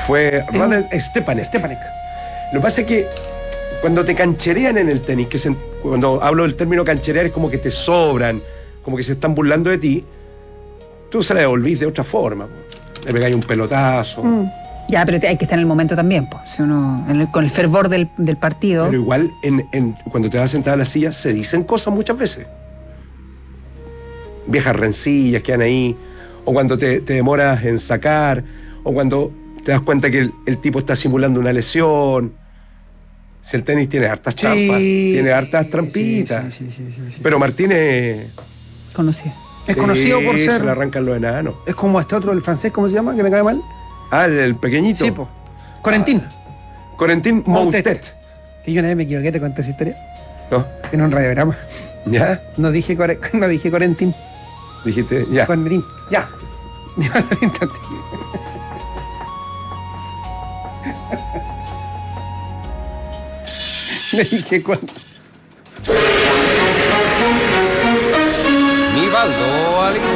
Fue Ronald Stepanek. Lo que pasa es que cuando te cancherean en el tenis, cuando hablo del término cancherear, es como que te sobran, como que se están burlando de ti, tú se la devolvís de otra forma. Le pegáis un pelotazo. Ya, pero hay que estar en el momento también, pues. Si uno, con el fervor del partido. Pero igual, cuando te vas a sentar a la silla, se dicen cosas muchas veces. Viejas rencillas que han ahí, o cuando te demoras en sacar, o cuando te das cuenta que el tipo está simulando una lesión. Si el tenis tiene hartas trampas, tiene hartas trampitas. Sí. Pero Martínez Conocido. Es conocido por ser... se le arrancan los enanos. Es como este otro, el francés, ¿cómo se llama? Que me cae mal. Ah, el pequeñito. Sí, po. Corentín. Corentín Moutet. Que yo una vez me equivoqué, ¿te conté esa historia? ¿No? En un radiograma. ¿Ya? No dije Corentín. Dijiste, ya. Corentín. Ya. Al instante. Le dije